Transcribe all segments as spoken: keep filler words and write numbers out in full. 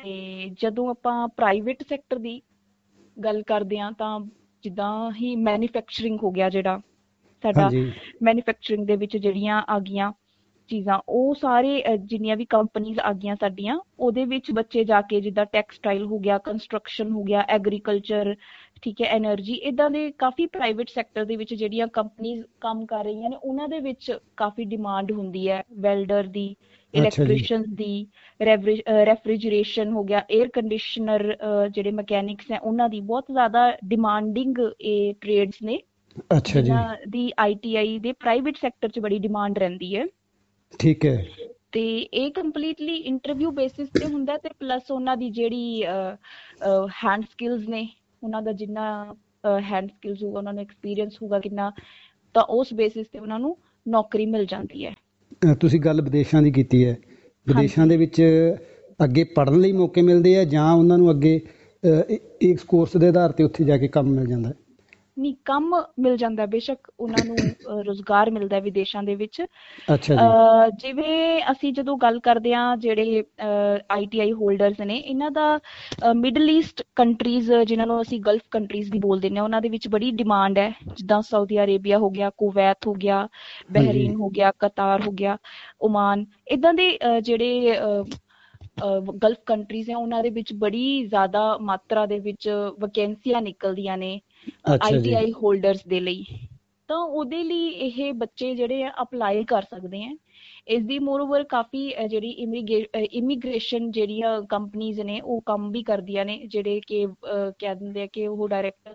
ਤੇ ਜਦੋਂ ਆਪਾਂ ਪ੍ਰਾਈਵੇਟ ਸੈਕਟਰ ਦੀ ਗੱਲ ਕਰਦੇ ਹਾਂ ਤਾਂ ਜਿੱਦਾਂ ਹੀ ਮੈਨੂਫੈਕਚਰਿੰਗ ਹੋ ਗਿਆ, ਜਿਹੜਾ ਸਾਡਾ ਹਾਂਜੀ ਮੈਨੂਫੈਕਚਰਿੰਗ ਦੇ ਵਿੱਚ ਜਿਹੜੀਆਂ ਆ ਗਈਆਂ ਚੀਜ਼ਾਂ, ਉਹ ਸਾਰੇ ਅਹ, ਜਿੰਨੀਆਂ ਵੀ ਕੰਪਨੀਜ਼ ਆ ਗਈਆਂ ਸਾਡੀਆਂ, ਉਹਦੇ ਵਿੱਚ ਬੱਚੇ ਜਾ ਕੇ ਜਿੱਦਾਂ ਟੈਕਸਟਾਈਲ ਹੋ ਗਿਆ, ਕੰਸਟਰਕਸ਼ਨ ਹੋ ਗਿਆ, ਐਗਰੀਕਲਚਰ, ਠੀਕ ਹੈ, ਐਨਰਜੀ, ਇੱਦਾਂ ਦੇ ਕਾਫੀ ਪ੍ਰਾਈਵੇਟ ਸੈਕਟਰ ਦੇ ਵਿੱਚ ਜਿਹੜੀਆਂ ਕੰਪਨੀਜ਼ ਕੰਮ ਕਰ ਰਹੀਆਂ ਨੇ, ਉਹਨਾਂ ਦੇ ਵਿੱਚ ਕਾਫੀ ਡਿਮਾਂਡ ਹੁੰਦੀ ਹੈ ਵੈਲਡਰ ਦੀ, ਅੱਛਾ ਜੀ ਇਲੈਕਟ੍ਰੀਸ਼ੀਅਨਸ ਦੀ, ਰੈਫ੍ਰਿਜਰੇਸ਼ਨ ਹੋ ਗਿਆ, 에ਅਰ ਕੰਡੀਸ਼ਨਰ, ਜਿਹੜੇ ਮਕੈਨਿਕਸ ਹੈ ਉਹਨਾਂ ਦੀ ਬਹੁਤ ਜ਼ਿਆਦਾ ਡਿਮਾਂਡਿੰਗ ਇਹ ਟ੍ਰੇਡਸ ਨੇ, ਅੱਛਾ ਜੀ ਜਿਨ੍ਹਾਂ ਦੀ ਆਈ ਟੀ ਆਈ ਦੇ ਪ੍ਰਾਈਵੇਟ ਸੈਕਟਰ 'ਚ ਬੜੀ ਡਿਮਾਂਡ ਰਹਿੰਦੀ ਹੈ। ਠੀਕ ਹੈ ਤੇ ਇਹ ਕੰਪਲੀਟਲੀ ਇੰਟਰਵਿਊ ਬੇਸਿਸ ਤੇ ਹੁੰਦਾ, ਤੇ ਪਲੱਸ ਉਹਨਾਂ ਦੀ ਜਿਹੜੀ ਹੈਂਡ ਸਕਿੱਲਸ ਨੇ, ਉਹਨਾਂ ਦਾ ਜਿੰਨਾ ਹੈਂਡ ਸਕਿੱਲਸ ਹੋਊਗਾ, ਉਹਨਾਂ ਨੂੰ ਐਕਸਪੀਰੀਅੰਸ ਹੋਊਗਾ ਕਿੰਨਾ, ਤਾਂ ਉਸ ਬੇਸਿਸ ਤੇ ਉਹਨਾਂ ਨੂੰ ਨੌਕਰੀ ਮਿਲ ਜਾਂਦੀ ਹੈ। ਅ, ਤੁਸੀਂ ਗੱਲ ਵਿਦੇਸ਼ਾਂ ਦੀ ਕੀਤੀ ਹੈ, ਵਿਦੇਸ਼ਾਂ ਹਾਂਜੀ। ਦੇ ਵਿੱਚ ਅੱਗੇ ਪੜ੍ਹਨ ਲਈ ਮੌਕੇ ਮਿਲਦੇ ਆ ਜਾਂ ਉਹਨਾਂ ਨੂੰ ਅੱਗੇ ਅ, ਇ- ਇਸ ਕੋਰਸ ਦੇ ਆਧਾਰ ਤੇ ਉੱਥੇ ਜਾ ਕੇ ਕੰਮ ਮਿਲ ਜਾਂਦਾ ਹੈ? ਨਹੀਂ, ਕੰਮ ਮਿਲ ਜਾਂਦਾ, ਬੇਸ਼ੱਕ ਉਹਨਾਂ ਨੂੰ ਅਹ, ਰੁਜ਼ਗਾਰ ਮਿਲਦਾ ਹੈ ਵਿਦੇਸ਼ਾਂ ਦੇ ਵਿੱਚ। ਅੱਛਾ ਜੀ ਅਹ, ਜਿਵੇਂ ਅਸੀਂ ਜਦੋਂ ਗੱਲ ਕਰਦੇ ਹਾਂ ਜਿਹੜੇ ਆਈ ਟੀ ਆਈ ਹੋਲਡਰਸ ਨੇ, ਇਹਨਾਂ ਦਾ ਮਿਡਲ ਈਸਟ ਕੰਟਰੀਜ਼, ਜਿਨ੍ਹਾਂ ਨੂੰ ਅਸੀਂ ਗਲਫ ਕੰਟਰੀਜ਼ ਵੀ ਬੋਲ ਦਿੰਦੇ ਹਾਂ, ਉਹਨਾਂ ਦੇ ਵਿੱਚ ਬੜੀ ਡਿਮਾਂਡ ਹੈ, ਜਿੱਦਾਂ ਸਾਊਦੀ ਅਰੇਬੀਆ ਹੋ ਗਿਆ, ਕੁਵੈਤ ਹੋ ਗਿਆ, ਹਾਂਜੀ ਬਹਿਰੀਨ ਹੋ ਗਿਆ, ਕਤਾਰ ਹੋ ਗਿਆ, ਓਮਾਨ, ਇੱਦਾਂ ਦੇ ਅਹ, ਜਿਹੜੇ ਗਲਫ ਕੰਟਰੀਜ਼ ਹੈ, ਉਹਨਾਂ ਦੇ ਵਿੱਚ ਬੜੀ ਜ਼ਿਆਦਾ ਮਾਤਰਾ ਦੇ ਵਿੱਚ ਵੈਕੈਂਸੀਆਂ ਨਿਕਲਦੀਆਂ ਨੇ ਅੱਛਾ ਜੀ ਆਈ ਟੀ ਆਈ ਹੋਲਡਰਸ ਦੇ ਲਈ। ਤਾਂ ਉਹਦੇ ਲਈ ਇਹ ਬੱਚੇ ਜਿਹੜੇ ਆ ਅਪਲਾਈ ਕਰ ਸਕਦੇ ਆ। ਇਸ ਦੀ ਮੋਰਓਵਰ ਕਾਫੀ ਅਹ, ਜਿਹੜੀ ਇਮੀਗ੍ਰੇਸ਼ਨ ਜਿਹੜੀਆਂ ਕੰਪਨੀਜ਼ ਨੇ ਉਹ ਕੰਮ ਵੀ ਕਰਦੀਆਂ ਨੇ, ਜਿਹੜੇ ਕਿ ਅਹ, ਕਹਿ ਦਿੰਦੇ ਆ ਕਿ ਉਹ ਡਾਇਰੈਕਟ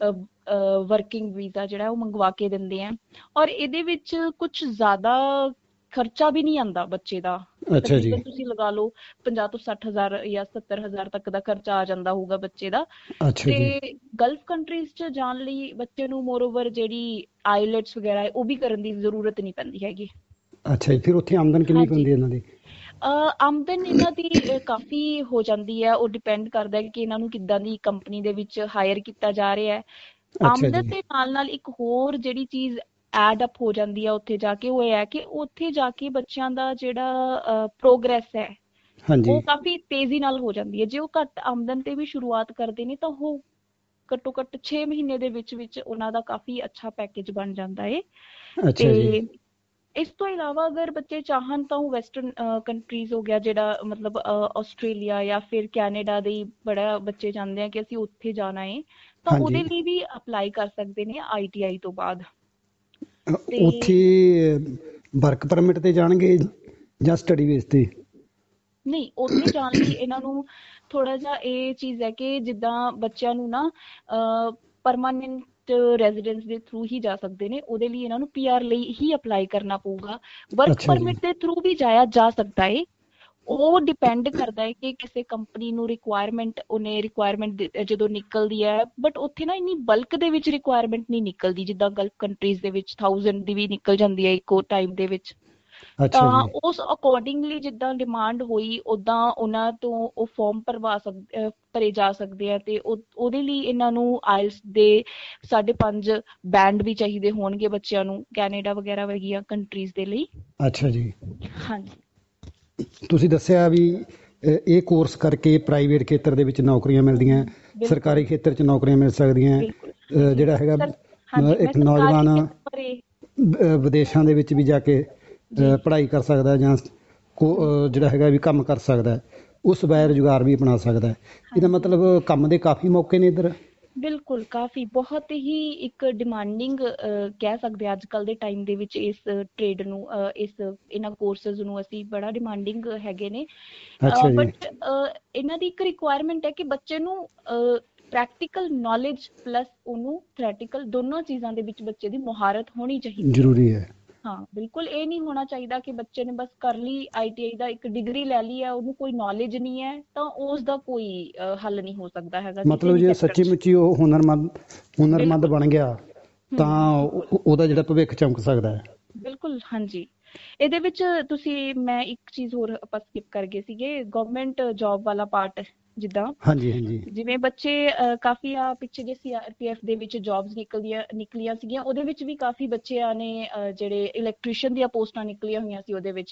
ਵਰਕਿੰਗ ਵੀਜ਼ਾ ਜਿਹੜਾ ਉਹ ਮੰਗਵਾ ਕੇ ਦਿੰਦੇ ਆ, ਔਰ ਇਹਦੇ ਵਿੱਚ ਕੁਝ ਜ਼ਿਆਦਾ ਖਰਚਾ ਵੀ ਨਹੀਂ ਆਉਂਦਾ ਬੱਚੇ ਦਾ। ਅੱਛਾ ਜੀ ਤਕਰੀਬਨ ਤੁਸੀਂ ਲਗਾ ਲਓ ਪੰਜਾਹ ਤੋਂ ਸੱਠ ਹਜ਼ਾਰ ਜਾਂ ਸੱਤਰ ਹਜ਼ਾਰ ਤੱਕ ਦਾ ਖਰਚਾ ਆ ਜਾਂਦਾ ਹੋਊਗਾ ਬੱਚੇ ਦਾ। ਅੱਛਾ ਜੀ ਤੇ ਗਲਫ ਕੰਟਰੀਜ਼ 'ਚ ਜਾਣ ਲਈ ਬੱਚੇ ਨੂੰ ਮੋਰਓਵਰ ਜਿਹੜੀ ਆਈਲੈਟਸ ਵਗੈਰਾ ਹੈ ਉਹ ਵੀ ਕਰਨ ਦੀ ਜ਼ਰੂਰਤ ਨਹੀਂ ਪੈਂਦੀ ਹੈਗੀ। ਅੱਛਾ ਜੀ, ਫਿਰ ਉੱਥੇ ਆਮਦਨ ਕਿੰਨੀ ਕੁ ਹਾਂਜੀ। ਹੁੰਦੀ ਹੈ ਇਹਨਾਂ ਦੀ? ਅਹ ਆਮਦਨ ਇਹਨਾਂ ਦੀ ਅਹ, ਕਾਫੀ ਹੋ ਜਾਂਦੀ ਹੈ। ਉਹ ਡਿਪੈਂਡ ਕਰਦਾ ਹੈ ਕਿ ਇਹਨਾਂ ਨੂੰ ਕਿੱਦਾਂ ਦੀ ਕੰਪਨੀ ਦੇ ਵਿੱਚ ਹਾਇਰ ਕੀਤਾ ਜਾ ਰਿਹਾ ਹੈ। ਅੱਛਾ ਆਮਦਨ ਜੀ ਦੇ ਨਾਲ ਨਾਲ ਇੱਕ ਹੋਰ ਜਿਹੜੀ ਚੀਜ਼ ਐਡ ਅਪ ਹੋ ਜਾਂਦੀ ਹੈ ਉੱਥੇ ਜਾ ਕੇ, ਉਹ ਇਹ ਹੈ ਕਿ ਉੱਥੇ ਜਾ ਕੇ ਬੱਚਿਆਂ ਦਾ ਜਿਹੜਾ ਪ੍ਰੋਗਰੈਸ ਹੈ ਹਾਂਜੀ ਉਹ ਕਾਫੀ ਤੇਜ਼ੀ ਨਾਲ ਹੋ ਜਾਂਦੀ ਹੈ। ਜੇ ਉਹ ਘੱਟ ਆਮਦਨ ਤੇ ਵੀ ਸ਼ੁਰੂਆਤ ਕਰਦੇ ਨੇ ਤਾਂ ਉਹ ਘੱਟੋ ਘੱਟ ਛੇ ਮਹੀਨੇ ਦੇ ਵਿੱਚ ਵਿੱਚ ਉਹਨਾਂ ਦਾ ਕਾਫੀ ਅੱਛਾ ਪੈਕੇਜ ਬਣ ਜਾਂਦਾ ਹੈ। ਅੱਛਾ ਜੀ ਤੇ ਇਸ ਤੋਂ ਇਲਾਵਾ ਅਗਰ ਬੱਚੇ ਚਾਹਣ ਤਾਂ ਉਹ ਵੈਸਟਰਨ ਕੰਟਰੀਜ਼ ਹੋ ਗਿਆ, ਜਿਹੜਾ ਮਤਲਬ ਆਸਟ੍ਰੇਲੀਆ ਜਾਂ ਫਿਰ ਕੈਨੇਡਾ ਦੇ ਬੜਾ ਬੱਚੇ ਚਾਹੁੰਦੇ ਆ ਕਿ ਅਸੀਂ ਉੱਥੇ ਜਾਣਾ ਹੈ, ਤਾਂ ਹਾਂਜੀ ਉਹਦੇ ਲਈ ਵੀ ਅਪਲਾਈ ਕਰ ਸਕਦੇ ਨੇ ਆਈ ਟੀ ਆਈ ਤੋਂ ਬਾਅਦ। ਅ, ਤੇ ਉੱਥੇ ਵਰਕ ਪਰਮਿਟ ਤੇ ਜਾਣਗੇ ਜਾਂ ਸਟੱਡੀ ਬੇਸ ਤੇ? ਨਹੀਂ, ਉੱਥੇ ਜਾਣ ਲਈ ਇਹਨਾਂ ਨੂੰ ਥੋੜਾ ਜਿਹਾ ਇਹ ਚੀਜ਼ ਹੈ ਕਿ ਜਿੱਦਾਂ ਬੱਚਿਆਂ ਨੂੰ ਨਾ ਪਰਮਾਨੈਂਟ ਰੈਜ਼ੀਡੈਂਸ ਦੇ ਥਰੂ ਹੀ ਜਾ ਸਕਦੇ ਨੇ, ਉਹਦੇ ਲਈ ਇਹਨਾਂ ਨੂੰ ਪੀ ਆਰ ਲਈ ਹੀ ਅਪਲਾਈ ਕਰਨਾ ਪਊਗਾ। ਵਰਕ ਅੱਛਾ ਜੀ ਪਰਮਿਟ ਦੇ ਥਰੂ ਵੀ ਜਾਇਆ ਜਾ ਸਕਦਾ ਹੈ। ਉਹ ਡਿਪੈਂਡ ਕਰਦਾ ਹੈ ਕਿ ਕਿਸੇ ਕੰਪਨੀ ਨੂੰ ਰਿਕੁਆਇਰਮੈਂਟ, ਉਹਨੇ ਰਿਕੁਆਇਰਮੈਂਟ ਜਦੋਂ ਨਿਕਲਦੀ ਹੈ, ਬਟ ਉੱਥੇ ਨਾ ਇੰਨੀ ਬਲਕ ਦੇ ਵਿੱਚ ਰਿਕੁਆਇਰਮੈਂਟ ਨਹੀਂ ਨਿਕਲਦੀ ਜਿੱਦਾਂ ਗਲਫ ਕੰਟਰੀਜ਼ ਦੇ ਵਿੱਚ ਥਾਊਜ਼ੈਂਡ ਦੀ ਵੀ ਨਿਕਲ ਜਾਂਦੀ ਹੈ ਇੱਕੋ ਟਾਈਮ ਦੇ ਵਿੱਚ। ਅੱਛਾ ਤਾਂ ਜੀ ਉਸ ਅਕੋਰਡਿੰਗਲੀ ਜਿੱਦਾਂ ਡਿਮਾਂਡ ਹੋਈ ਉੱਦਾਂ ਉਹਨਾਂ ਤੋਂ ਉਹ ਫਾਰਮ ਭਰਵਾ ਸਕਦੇ ਅਹ ਭਰੇ ਜਾ ਸਕਦੇ ਆ। ਤੇ ਉਹ ਉਹਦੇ ਲਈ ਇਹਨਾਂ ਨੂੰ ਆਇਲਸ ਦੇ ਸਾਢੇ ਪੰਜ ਬੈਂਡ ਵੀ ਚਾਹੀਦੇ ਹੋਣਗੇ ਬੱਚਿਆਂ ਨੂੰ, ਕੈਨੇਡਾ ਵਗੈਰਾ ਵਰਗੀਆਂ ਕੰਟਰੀਜ਼ ਦੇ ਲਈ। ਅੱਛਾ ਜੀ ਹਾਂਜੀ, ਤੁਸੀਂ ਦੱਸਿਆ ਵੀ ਅ, ਇਹ ਕੋਰਸ ਕਰਕੇ ਪ੍ਰਾਈਵੇਟ ਖੇਤਰ ਦੇ ਵਿੱਚ ਨੌਕਰੀਆਂ ਮਿਲਦੀਆਂ, ਬਿਲਕੁਲ ਸਰਕਾਰੀ ਖੇਤਰ 'ਚ ਨੌਕਰੀਆਂ ਮਿਲ ਸਕਦੀਆਂ। ਬਿਲਕੁਲ। ਅ, ਜਿਹੜਾ ਹੈਗਾ ਸਰ ਅ, ਹਾਂਜੀ, ਮੈਂ ਇੱਕ ਸਰਕਾਰੀ ਨੌਜਵਾਨ ਖੇਤਰ ਬਾਰੇ ਅ, ਵਿਦੇਸ਼ਾਂ ਦੇ ਵਿੱਚ ਵੀ ਜਾ ਕੇ ਜੀ ਅ, ਪੜ੍ਹਾਈ ਕਰ ਸਕਦਾ ਜਾਂ ਕੋ ਅ, ਜਿਹੜਾ ਹੈਗਾ ਵੀ ਕੰਮ ਕਰ ਸਕਦਾ ਹੈ, ਉਹ ਸਵੈ ਰੁਜ਼ਗਾਰ ਵੀ ਅਪਣਾ ਸਕਦਾ ਹੈ। ਇਹਦਾ ਹਾਂਜੀ, ਮਤਲਬ ਕੰਮ ਦੇ ਕਾਫੀ ਮੌਕੇ ਨੇ ਇੱਧਰ। ਬਿਲਕੁਲ ਕਾਫੀ ਬਹੁਤ ਹੀ ਇੱਕ ਡਿਮਾਂਡਿੰਗ ਕਹਿ ਸਕਦੇ ਹਾਂ ਅੱਜ ਕੱਲ੍ਹ ਦੇ ਟਾਈਮ ਦੇ ਵਿੱਚ ਇਸ ਟ੍ਰੇਡ ਨੂੰ, ਅਹ, ਇਸ ਇਹਨਾਂ ਕੋਰਸਿਸ ਨੂੰ ਅਸੀਂ ਬੜਾ ਡਿਮਾਂਡਿੰਗ ਹੈਗੇ ਨੇ। ਅੱਛਾ ਜੀ ਬਟ ਇਹਨਾਂ ਦੀ ਇੱਕ ਰਿਕੁਆਇਰਮੈਂਟ ਹੈ ਕਿ ਬੱਚੇ ਨੂੰ ਪ੍ਰੈਕਟੀਕਲ ਨੌਲੇਜ ਪਲੱਸ ਉਹਨੂੰ ਥਿਓਰੇਟੀਕਲ ਦੋਨੋਂ ਚੀਜ਼ਾਂ ਦੇ ਵਿੱਚ ਬੱਚੇ ਦੀ ਮੁਹਾਰਤ ਹੋਣੀ ਚਾਹੀਦੀ ਹੈ। ਜ਼ਰੂਰੀ ਹੈ। ਹਾਂ ਬਿਲਕੁਲ, ਇਹ ਨਹੀਂ ਹੋਣਾ ਚਾਹੀਦਾ ਕਿ ਬੱਚੇ ਨੇ ਬਸ ਕਰ ਲਈ ਆਈ ਟੀ ਆਈ ਦਾ ਇੱਕ ਡਿਗਰੀ ਲੈ ਲਈ ਹੈ, ਉਹਨੂੰ ਕੋਈ ਨੌਲੇਜ ਨਹੀਂ ਹੈ, ਤਾਂ ਉਸ ਦਾ ਕੋਈ ਅਹ, ਹੱਲ ਨਹੀਂ ਹੋ ਸਕਦਾ ਹੈਗਾ ਕਿਸੇ ਮਤਲਬ ਵੀ ਜੇ ਸੈਕਟਰ ਸੱਚੀ 'ਚ। ਮੁੱਚੀ ਉਹ ਹੁਨਰਮੰਦ ਹੁਨਰਮੰਦ ਬਿਲਕੁਲ। ਬਣ ਗਿਆ ਤਾਂ ਹਮ ਉਹ- ਉਹਦਾ ਜਿਹੜਾ ਭਵਿੱਖ ਚਮਕ ਸਕਦਾ ਹੈ। ਬਿਲਕੁਲ ਹਾਂਜੀ। ਇਹਦੇ ਵਿੱਚ ਤੁਸੀਂ, ਮੈਂ ਇੱਕ ਚੀਜ਼ ਹੋਰ ਆਪਾਂ ਸਕਿਪ ਕਰ ਗਏ ਸੀਗੇ, ਗਵਰਨਮੈਂਟ ਜੌਬ ਵਾਲਾ ਪਾਰਟ। ਜਿੱਦਾਂ ਹਾਂਜੀ ਹਾਂਜੀ ਜਿਵੇਂ ਬੱਚੇ ਅਹ, ਕਾਫੀ ਆ ਪਿੱਛੇ ਜੇ ਸੀ ਆਰ ਪੀ ਐਫ ਦੇ ਵਿੱਚ ਜੌਬਸ ਨਿਕਲਦੀਆਂ ਨਿਕਲੀਆਂ ਸੀਗੀਆਂ, ਉਹਦੇ ਵਿੱਚ ਵੀ ਕਾਫੀ ਬੱਚਿਆਂ ਨੇ ਅਹ, ਜਿਹੜੇ ਇਲੈਕਟ੍ਰੀਸ਼ੀਅਨ ਦੀਆਂ ਪੋਸਟਾਂ ਨਿਕਲੀਆਂ ਹੋਈਆਂ ਸੀ ਉਹਦੇ ਵਿੱਚ।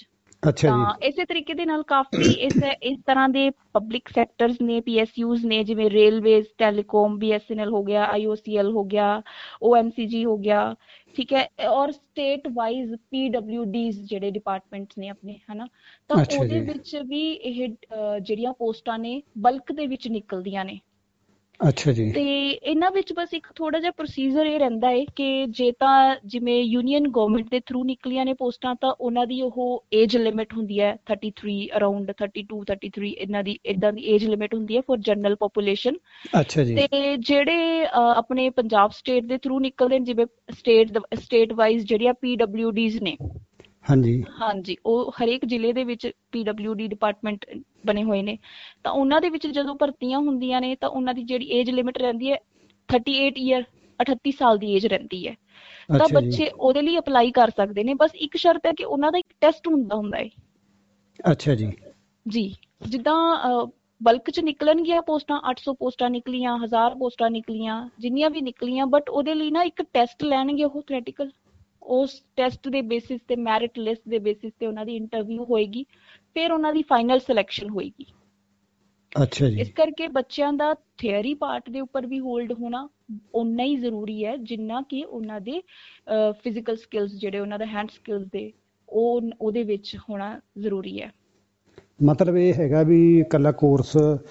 ਅੱਛਾ ਜੀ। ਤਾਂ ਇਸੇ ਤਰੀਕੇ ਦੇ ਨਾਲ ਕਾਫੀ ਇਸ ਇਸ ਤਰ੍ਹਾਂ ਦੇ ਪਬਲਿਕ ਸੈਕਟਰਸ ਨੇ, ਪੀਐਸਯੂਜ਼ ਨੇ, ਜਿਵੇਂ ਰੇਲਵੇਜ਼, ਟੈਲੀਕਾਮ, ਬੀਐਸਐਨਐਲ ਹੋ ਗਿਆ, ਆਈਓਸੀਐਲ ਹੋ ਗਿਆ, ਓਐਮਸੀਜੀ ਹੋ ਗਿਆ, ਠੀਕ ਹੈ, ਔਰ ਸਟੇਟ ਵਾਈਜ਼ ਪੀਡਬਲਿਊਡੀਜ਼ ਜਿਹੜੇ ਡਿਪਾਰਟਮੈਂਟਸ ਨੇ ਆਪਣੇ, ਹਨਾ, ਤਾਂ ਅੱਛਾ ਉਹਦੇ ਜੀ। ਵਿੱਚ ਵੀ ਇਹ ਅਹ, ਜਿਹੜੀਆਂ ਪੋਸਟਾਂ ਨੇ ਬਲਕ ਦੇ ਵਿੱਚ ਨਿਕਲਦੀਆਂ ਨੇ। ਅੱਛਾ ਜੀ। ਤੇ ਇਹਨਾਂ ਵਿੱਚ ਬਸ ਇੱਕ ਥੋੜਾ ਜਿਹਾ ਪ੍ਰੋਸੀਜਰ ਇਹ ਰਹਿੰਦਾ ਹੈ ਕਿ ਜੇ ਤਾਂ ਜਿਵੇਂ ਯੂਨੀਅਨ ਗਵਰਨਮੈਂਟ ਦੇ ਥਰੂ ਨਿਕਲੀਆਂ ਨੇ ਪੋਸਟਾਂ, ਤਾਂ ਉਹਨਾਂ ਦੀ ਉਹ ਏਜ ਲਿਮਿਟ ਹੁੰਦੀ ਹੈ thirty three, around thirty two thirty three, ਇਹਨਾਂ ਦੀ ਇਦਾਂ ਦੀ ਏਜ ਲਿਮਿਟ ਹੁੰਦੀ ਹੈ ਫॉर ਜਨਰਲ ਪੋਪੂਲੇਸ਼ਨ। ਅੱਛਾ ਜੀ। ਤੇ ਜਿਹੜੇ ਅਹ, ਆਪਣੇ ਪੰਜਾਬ ਸਟੇਟ ਦੇ ਥਰੂ ਨਿਕਲਦੇ ਨੇ, ਜਿਵੇਂ ਸਟੇਟ ਸਟੇਟ ਵਾਈਜ਼ ਜਿਹੜੀਆਂ ਪੀਡਬਲਿਊਡੀਜ਼ ਨੇ, ਹਾਂਜੀ। ਹਾਂਜੀ, ਉਹ ਹਰੇਕ ਜ਼ਿਲ੍ਹੇ ਦੇ ਵਿੱਚ ਪੀਡਬਲਿਊਡੀ ਡਿਪਾਰਟਮੈਂਟ ਬਣੇ ਹੋਏ ਨੇ। ਤਾਂ ਉਹਨਾਂ ਦੇ ਵਿੱਚ ਜਦੋਂ ਭਰਤੀਆਂ ਹੁੰਦੀਆਂ ਨੇ ਤਾਂ ਉਹਨਾਂ ਦੀ ਜਿਹੜੀ ਏਜ ਲਿਮਿਟ ਰਹਿੰਦੀ ਹੈ ਥਰਟੀ ਏਟ ਈਅਰ, ਅਠੱਤੀ ਸਾਲ ਦੀ ਏਜ ਰਹਿੰਦੀ ਹੈ। ਤਾਂ ਅੱਛਾ ਜੀ। ਬੱਚੇ ਉਹਦੇ ਲਈ ਅਪਲਾਈ ਕਰ ਸਕਦੇ ਨੇ। ਬਸ ਇੱਕ ਸ਼ਰਤ ਹੈ ਕਿ ਉਹਨਾਂ ਦਾ ਇੱਕ ਟੈਸਟ ਹੁੰਦਾ ਹੁੰਦਾ ਹੈ ਅੱਛਾ ਜੀ। ਜੀ। ਜਿੱਦਾਂ ਬਲਕ ਚ ਨਿਕਲਣਗੀਆਂ ਪੋਸਟਾਂ, ਅੱਠ ਸੌ ਪੋਸਟਾਂ ਨਿਕਲੀਆਂ, ਹਜ਼ਾਰ ਪੋਸਟਾਂ ਨਿਕਲੀਆਂ, ਜਿੰਨੀਆਂ ਵੀ ਨਿਕਲੀਆਂ, ਬਟ ਉਹਦੇ ਲਈ ਨਾ ਇੱਕ ਟੈਸਟ ਲੈਣਗੇ ਉਹ ਥਿਓਰੈਟੀਕਲ। ਉਸ ਟੈਸਟ ਦੇ ਬੇਸਿਸ ਤੇ, ਮੈਰਿਟ ਲਿਸਟ ਦੇ ਬੇਸਿਸ ਤੇ ਉਹਨਾਂ ਦੀ ਇੰਟਰਵਿਊ ਹੋਏਗੀ, ਫਿਰ ਉਹਨਾਂ ਦੀ ਫਾਈਨਲ ਸਿਲੈਕਸ਼ਨ ਹੋਏਗੀ। ਅੱਛਾ ਜੀ। ਇਸ ਕਰਕੇ ਬੱਚਿਆਂ ਦਾ ਥਿਅਰੀ ਪਾਰਟ ਦੇ ਉੱਪਰ ਵੀ ਹੋਲਡ ਹੋਣਾ ਓਨਾ ਹੀ ਜ਼ਰੂਰੀ ਹੈ ਜਿੰਨਾ ਕਿ ਉਹਨਾਂ ਦੇ ਫਿਜ਼ੀਕਲ ਸਕਿੱਲਸ, ਜਿਹੜੇ ਉਹਨਾਂ ਦੇ ਹੈਂਡ ਸਕਿੱਲਸ ਦੇ, ਉਹ ਉਹਦੇ ਵਿੱਚ ਹੋਣਾ ਜ਼ਰੂਰੀ ਹੈ। ਮਤਲਬ ਇਹ ਹੈਗਾ ਵੀ ਇਕੱਲਾ ਕੋਰਸ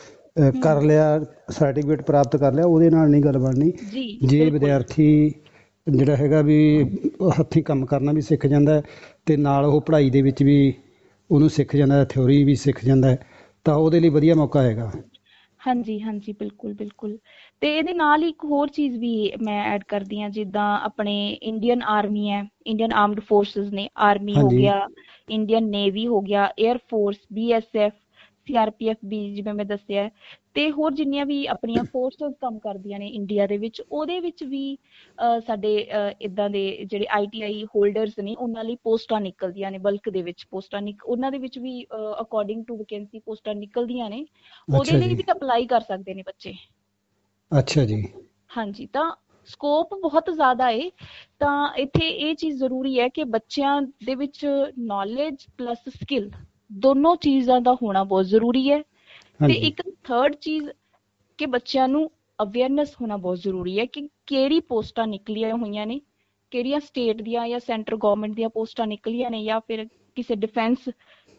ਕਰ ਹਮ, ਲਿਆ, ਸਰਟੀਫਿਕੇਟ ਪ੍ਰਾਪਤ ਕਰ ਲਿਆ, ਉਹਦੇ ਨਾਲ ਨਹੀਂ ਗੱਲ ਬਣਨੀ। ਜੀ ਜੇ ਬਿਲਕੁਲ। ਵਿਦਿਆਰਥੀ ਜਿਹੜਾ ਹੈਗਾ ਵੀ ਹੱਥੀਂ ਕੰਮ ਕਰਨਾ ਵੀ ਸਿੱਖ ਜਾਂਦਾ ਅਤੇ ਨਾਲ ਉਹ ਪੜ੍ਹਾਈ ਦੇ ਵਿੱਚ ਵੀ ਉਹਨੂੰ ਸਿੱਖ ਜਾਂਦਾ, ਥਿਓਰੀ ਵੀ ਸਿੱਖ ਜਾਂਦਾ, ਤਾਂ ਉਹਦੇ ਲਈ ਵਧੀਆ ਮੌਕਾ ਹੈਗਾ। ਹਾਂਜੀ ਹਾਂਜੀ, ਬਿਲਕੁਲ ਬਿਲਕੁਲ। ਤੇ ਇਹਦੇ ਨਾਲ ਹੀ ਇੱਕ ਹੋਰ ਚੀਜ਼ ਵੀ ਮੈਂ ਐਡ ਕਰਦੀ ਹਾਂ, ਜਿੱਦਾਂ ਆਪਣੇ ਇੰਡੀਅਨ ਆਰਮੀ ਹੈ, ਇੰਡੀਅਨ ਆਰਮਡ ਫੋਰਸਿਸ ਨੇ, ਆਰਮੀ ਹੋ ਹਾਂਜੀ। ਗਿਆ, ਇੰਡੀਅਨ ਨੇਵੀ ਹੋ ਗਿਆ, ਏਅਰ ਫੋਰਸ, ਬੀਐਸਐਫ, ਸੀਆਰਪੀਐਫ ਵੀ ਜਿਵੇਂ ਮੈਂ ਦੱਸਿਆ, ਤੇ ਹੋਰ ਜਿੰਨੀਆਂ ਵੀ ਆਪਣੀਆਂ ਫੋਰਸਸ ਕੰਮ ਕਰਦੀਆਂ ਨੇ ਇੰਡੀਆ ਦੇ ਵਿੱਚ, ਉਹਦੇ ਵਿੱਚ ਵੀ ਅਹ, ਸਾਡੇ ਇਦਾਂ ਦੇ ਜਿਹੜੇ ਆਈਟੀਆਈ ਹੋਲਡਰਸ ਨੇ ਉਹਨਾਂ ਲਈ ਪੋਸਟਾਂ ਨਿਕਲਦੀਆਂ ਨੇ, ਬਲਕ ਦੇ ਵਿੱਚ ਪੋਸਟਾਂ ਨਿਕ ਉਹਨਾਂ ਦੇ ਵਿੱਚ ਵੀ ਅਕੋਰਡਿੰਗ ਟੂ ਵੈਕੈਂਸੀ ਪੋਸਟਾਂ ਨਿਕਲਦੀਆਂ ਨੇ। ਉਹਦੇ ਅੱਛਾ ਲਈ ਜੀ। ਵੀ ਅਪਲਾਈ ਕਰ ਸਕਦੇ ਨੇ ਬੱਚੇ। ਅੱਛਾ ਜੀ। ਹਾਂਜੀ, ਤਾਂ ਸਕੋਪ ਬਹੁਤ ਜ਼ਿਆਦਾ ਏ। ਤਾਂ ਇੱਥੇ ਇਹ ਚੀਜ਼ ਜ਼ਰੂਰੀ ਹੈ ਕਿ ਬੱਚਿਆਂ ਦੇ ਵਿੱਚ ਨੌਲੇਜ ਪਲੱਸ ਸਕਿੱਲ ਦੋਨੋਂ ਚੀਜ਼ਾਂ ਦਾ ਹੋਣਾ ਬਹੁਤ ਜ਼ਰੂਰੀ ਹੈ। ਤੇ ਹਾਂਜੀ। ਇੱਕ ਥਰਡ ਚੀਜ਼ ਕਿ ਬੱਚਿਆਂ ਨੂੰ ਅਵੇਅਰਨੈਸ ਹੋਣਾ ਬਹੁਤ ਜ਼ਰੂਰੀ ਹੈ ਕਿ ਕਿਹੜੀ ਪੋਸਟਾਂ ਨਿਕਲੀਆਂ ਹੋਈਆਂ ਨੇ, ਕਿਹੜੀਆਂ ਸਟੇਟ ਦੀਆਂ ਜਾਂ ਸੈਂਟਰ ਗਵਰਨਮੈਂਟ ਦੀਆਂ ਪੋਸਟਾਂ ਨਿਕਲੀਆਂ ਨੇ, ਜਾਂ ਫਿਰ ਕਿਸੇ ਡਿਫੈਂਸ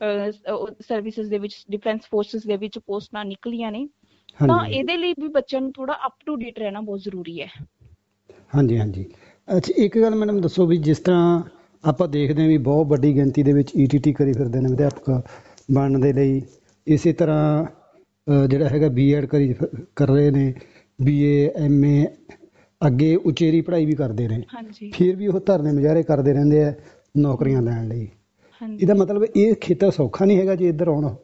ਸਰਵਿਸਿਜ਼ ਦੇ ਵਿੱਚ, ਡਿਫੈਂਸ ਫੋਰਸਿਸ ਦੇ ਵਿੱਚ ਪੋਸਟਾਂ ਨਿਕਲੀਆਂ ਨੇ। ਤਾਂ ਹਾਂਜੀ। ਇਹਦੇ ਲਈ ਵੀ ਬੱਚਿਆਂ ਨੂੰ ਥੋੜਾ ਅਪ ਟੂ ਡੇਟ ਰਹਿਣਾ ਬਹੁਤ ਜ਼ਰੂਰੀ ਹੈ। ਹਾਂਜੀ ਹਾਂਜੀ। ਅੱਛਾ, ਇੱਕ ਗੱਲ ਮੈਡਮ ਦੱਸੋ ਵੀ ਜਿਸ ਤਰ੍ਹਾਂ ਆਪਾਂ ਦੇਖਦੇ ਹਾਂ ਵੀ ਬਹੁਤ ਵੱਡੀ ਗਿਣਤੀ ਦੇ ਵਿੱਚ ਈ ਟੀ ਟੀ ਕਰੀ ਫਿਰਦੇ ਨੇ ਅਧਿਆਪਕ ਬਣਨ ਦੇ ਲਈ, ਇਸੇ ਤਰ੍ਹਾਂ ਜਿਹੜਾ ਹੈਗਾ ਬੀ ਐਡ ਕਰੀ ਕਰ ਰਹੇ ਨੇ, ਬੀ ਏ ਐਮ ਏ, ਅੱਗੇ ਉਚੇਰੀ ਪੜ੍ਹਾਈ ਵੀ ਕਰਦੇ ਨੇ, ਹਾਂਜੀ ਫਿਰ ਵੀ ਉਹ ਧਰਨੇ ਮੁਜ਼ਾਹਰੇ ਕਰਦੇ ਰਹਿੰਦੇ ਆ ਨੌਕਰੀਆਂ ਹਮ, ਲੈਣ ਲਈ। ਇਹਦਾ ਹਾਂਜੀ ਮਤਲਬ ਇਹ ਖੇਤਰ ਸੌਖਾ ਨਹੀਂ ਹੈਗਾ ਜੇ ਇੱਧਰ ਆਉਣ।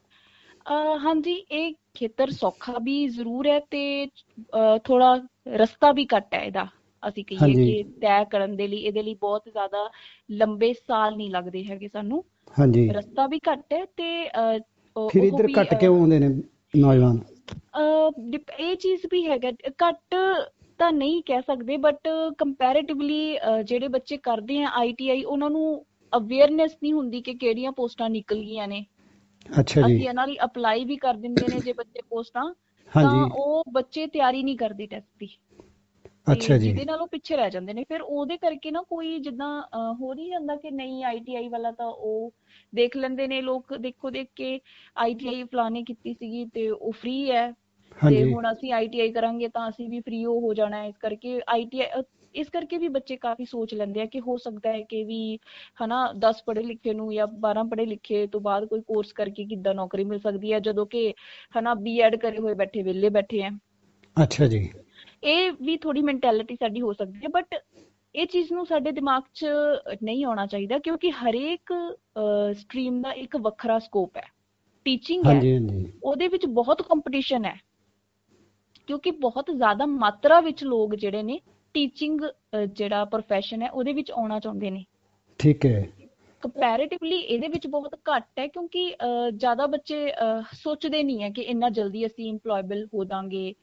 ਅਹ ਹਾਂਜੀ, ਇਹ ਖੇਤਰ ਸੌਖਾ ਵੀ ਜ਼ਰੂਰ ਹੈ ਤੇ ਅਹ ਥੋੜਾ ਰਸਤਾ ਵੀ ਘੱਟ ਹੈ ਇਹਦਾ। ਅਸੀਂ ਕਹੀਏ ਹਾਂਜੀ ਕਿ ਤੈਅ ਕਰਨ ਦੇ ਲਈ ਇਹਦੇ ਲਈ ਬਹੁਤ ਜ਼ਿਆਦਾ ਲੰਬੇ ਸਾਲ ਨਹੀਂ ਲੱਗਦੇ ਹੈਗੇ ਸਾਨੂੰ। ਹਾਂਜੀ। ਰਸਤਾ ਵੀ ਘੱਟ ਹੈ ਤੇ ਅਹ, ਫਿਰ ਉਹ ਇੱਧਰ ਵੀ ਘੱਟ ਕਿਉਂ ਆਉਂਦੇ ਨੇ ਨੌਜਵਾਨ? ਅਹ, ਇਹ ਚੀਜ਼ ਵੀ ਹੈਗਾ, ਘੱਟ ਤਾਂ ਨਹੀਂ ਕਹਿ ਸਕਦੇ, ਬਟ ਕੰਪੈਰੇਟਿਵਲੀ ਜਿਹੜੇ ਬੱਚੇ ਕਰਦੇ ਆ ਆਈ ਟੀ ਆਈ, ਉਹਨਾਂ ਨੂੰ ਅਵੇਅਰਨੈਸ ਨਹੀਂ ਹੁੰਦੀ ਕਿ ਕਿਹੜੀਆਂ ਪੋਸਟਾਂ ਨਿਕਲ ਗਈਆਂ ਨੇ। ਅੱਛਾ ਜੀ। ਅਸੀਂ ਇਹਨਾਂ ਲਈ ਅਪਲਾਈ ਵੀ ਕਰ ਦਿੰਦੇ ਨੇ ਜੇ ਬੱਚੇ ਪੋਸਟਾਂ, ਤਾਂ ਹਾਂਜੀ। ਉਹ ਬੱਚੇ ਤਿਆਰੀ ਨਹੀਂ ਕਰਦੇ ਟੈਸਟ ਦੀ, ਤੇ ਅੱਛਾ ਜੀ। ਜਿਹਦੇ ਨਾਲ ਉਹ ਪਿੱਛੇ ਰਹਿ ਜਾਂਦੇ ਨੇ। ਫਿਰ ਉਹਦੇ ਕਰਕੇ ਨਾ ਕੋਈ ਜਿੱਦਾਂ ਹੋ ਨਹੀਂ ਜਾਂਦਾ ਕਿ ਨਹੀਂ ਆਈ ਟੀ ਆਈ ਵਾਲਾ, ਤਾਂ ਉਹ ਦੇਖ ਲੈਂਦੇ ਨੇ ਲੋਕ, ਦੇਖੋ ਦੇਖ ਕੇ ਆਈ ਟੀ ਆਈ ਫਲਾਣੇ ਕੀਤੀ ਸੀਗੀ ਤੇ ਉਹ ਫ੍ਰੀ ਹੈ, ਤੇ ਹਾਂਜੀ ਹੁਣ ਅਸੀਂ ਆਈ ਟੀ ਆਈ ਕਰਾਂਗੇ ਤਾਂ ਅਸੀਂ ਵੀ ਫ੍ਰੀ ਹੋ ਜਾਣਾ। ਇਸ ਕਰਕੇ ਆਈ ਟੀ ਆਈ, ਇਸ ਕਰਕੇ ਵੀ ਬੱਚੇ ਕਾਫੀ ਸੋਚ ਲੈਂਦੇ ਆ ਕਿ ਹੋ ਸਕਦਾ ਹੈ ਕਿ ਵੀ ਹਨਾ ਦਸ ਪੜ੍ਹੇ ਲਿਖੇ ਨੂੰ ਜਾਂ ਬਾਰਾਂ ਪੜ੍ਹੇ ਲਿਖੇ ਤੋਂ ਬਾਅਦ ਕੋਈ ਕੋਰਸ ਕਰਕੇ ਕਿੱਦਾਂ ਨੌਕਰੀ ਮਿਲ ਸਕਦੀ ਹੈ, ਜਦੋਂ ਕਿ ਹਨਾ ਬੀ ਐਡ ਕਰੇ ਹੋਏ ਬੈਠੇ ਵਿਹਲੇ ਬੈਠੇ ਆ। ਅੱਛਾ ਜੀ। ਇਹ ਵੀ ਥੋੜੀ ਮੈਂਟੈਲਿਟੀ ਸਾਡੀ ਹੋ ਸਕਦੀ ਹੈ, ਬਟ ਇਹ ਚੀਜ਼ ਨੂੰ ਸਾਡੇ ਦਿਮਾਗ 'ਚ ਨਹੀਂ ਆਉਣਾ ਚਾਹੀਦਾ, ਕਿਉਂਕਿ ਹਰੇਕ ਸਟਰੀਮ ਦਾ ਇੱਕ ਵੱਖਰਾ ਸਕੋਪ ਹੈ। ਟੀਚਿੰਗ ਹੈ, ਹਾਂਜੀ ਹਾਂਜੀ। ਉਹਦੇ ਵਿੱਚ ਬਹੁਤ ਕੰਪੀਟੀਸ਼ਨ ਹੈ, ਕਿਉਂਕਿ ਬਹੁਤ ਜ਼ਿਆਦਾ ਮਾਤਰਾ ਵਿੱਚ ਲੋਕ ਜਿਹੜੇ ਨੇ ਟੀਚਿੰਗ ਜਿਹੜਾ ਪ੍ਰੋਫੈਸ਼ਨ ਹੈ ਉਹਦੇ ਵਿੱਚ ਆਉਣਾ ਚਾਹੁੰਦੇ ਨੇ। ਠੀਕ ਹੈ। ਕੰਪੈਰੇਟਿਵਲੀ ਇਹਦੇ ਵਿੱਚ ਬਹੁਤ ਘੱਟ ਹੈ, ਕਿਉਂਕਿ ਜ਼ਿਆਦਾ ਬੱਚੇ ਸੋਚਦੇ ਨਹੀਂ ਹੈ ਕਿ ਇੰਨਾ ਜਲਦੀ ਅਸੀਂ ਇੰਪਲੋਏਬਲ ਹੋ ਜਾਵਾਂਗੇ,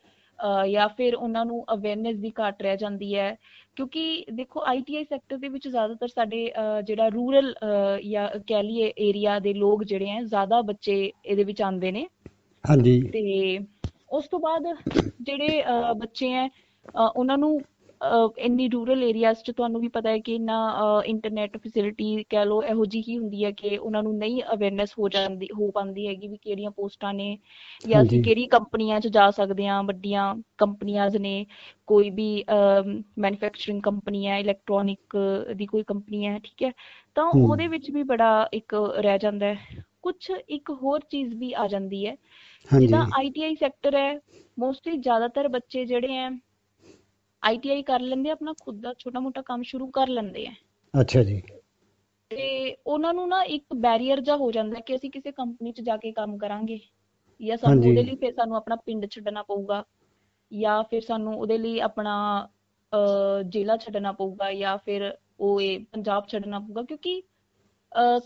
ਅਹ ਜਾਂ ਫਿਰ ਉਹਨਾਂ ਨੂੰ ਅਵੇਅਰਨੈਸ ਦੀ ਘਾਟ ਰਹਿ ਜਾਂਦੀ ਹੈ। ਕਿਉਂਕਿ ਦੇਖੋ ਆਈ ਟੀ ਆਈ ਸੈਕਟਰ ਦੇ ਵਿੱਚ ਜ਼ਿਆਦਾਤਰ ਸਾਡੇ ਅਹ ਜਿਹੜਾ ਰੂਰਲ ਜਾਂ ਕਹਿ ਲਈਏ ਏਰੀਆ ਦੇ ਲੋਕ ਜਿਹੜੇ ਹੈ ਜ਼ਿਆਦਾ ਬੱਚੇ ਇਹਦੇ ਵਿੱਚ ਆਉਂਦੇ ਨੇ। ਹਾਂਜੀ ਤੇ ਉਸ ਤੋਂ ਬਾਅਦ ਜਿਹੜੇ ਅਹ ਬੱਚੇ ਹੈ ਅਹ ਉਹਨਾਂ ਨੂੰ ਅਹ ਇੰਨੀ ਰੂਰਲ ਏਰੀਆਜ਼ 'ਚ ਤੁਹਾਨੂੰ ਵੀ ਪਤਾ ਹੈ ਕਿ ਇੰਨਾ ਇੰਟਰਨੈਟ ਫੈਸਿਲਿਟੀ ਕਹਿ ਲਓ ਇਹੋ ਜਿਹੀ ਹੀ ਹੁੰਦੀ ਹੈ ਕਿ ਉਹਨਾਂ ਨੂੰ ਨਹੀਂ ਅਵੇਅਰਨੈਸ ਹੋ ਜਾਂਦੀ ਹੋ ਪਾਉਂਦੀ ਹੈਗੀ ਵੀ ਕਿਹੜੀਆਂ ਪੋਸਟਾਂ ਨੇ ਜਾਂ ਅਸੀਂ ਹਾਂਜੀ ਕਿਹੜੀ ਕੰਪਨੀਆਂ 'ਚ ਜਾ ਸਕਦੇ ਹਾਂ। ਵੱਡੀਆਂ ਕੰਪਨੀਆਂ ਨੇ, ਕੋਈ ਵੀ ਮੈਨੂਫੈਕਚਰਿੰਗ ਕੰਪਨੀ ਹੈ, ਇਲੈਕਟ੍ਰੋਨਿਕ ਦੀ ਕੋਈ ਕੰਪਨੀ ਹੈ, ਠੀਕ ਹੈ, ਤਾਂ ਹੂੰ ਉਹਦੇ ਵਿੱਚ ਵੀ ਬੜਾ ਇੱਕ ਰਹਿ ਜਾਂਦਾ ਹੈ। ਕੁਛ ਇੱਕ ਹੋਰ ਚੀਜ਼ ਵੀ ਆ ਜਾਂਦੀ ਹੈ, ਹਾਂਜੀ ਜਿੱਦਾਂ ਆਈ ਟੀ ਆਈ ਸੈਕਟਰ ਹੈ, ਮੋਸਟਲੀ ਜ਼ਿਆਦਾਤਰ ਬੱਚੇ ਜਿਹੜੇ ਹੈ ਆਈ ਟੀ ਆਈ ਕਰ ਲੈਂਦੇ ਆ, ਆਪਣਾ ਖੁਦ ਦਾ ਛੋਟਾ ਮੋਟਾ ਕੰਮ ਸ਼ੁਰੂ ਕਰ ਲੈਂਦੇ ਆ। ਅੱਛਾ ਜੀ। ਤੇ ਉਹਨਾਂ ਨੂੰ ਨਾ ਇੱਕ ਬੈਰੀਅਰ ਜਿਹਾ ਹੋ ਜਾਂਦਾ ਕਿ ਅਸੀਂ ਕਿਸੇ ਕੰਪਨੀ 'ਚ ਜਾ ਕੇ ਕੰਮ ਕਰਾਂਗੇ, ਜਾਂ ਸਾਨੂੰ ਹਾਂਜੀ ਉਹਦੇ ਲਈ ਫਿਰ ਸਾਨੂੰ ਆਪਣਾ ਪਿੰਡ ਛੱਡਣਾ ਪਊਗਾ, ਜਾਂ ਫਿਰ ਸਾਨੂੰ ਉਹਦੇ ਲਈ ਆਪਣਾ ਅਹ ਜ਼ਿਲ੍ਹਾ ਛੱਡਣਾ ਪਊਗਾ, ਜਾਂ ਫਿਰ ਉਹ ਇਹ ਪੰਜਾਬ ਛੱਡਣਾ ਪਊਗਾ। ਕਿਉਂਕਿ ਅਹ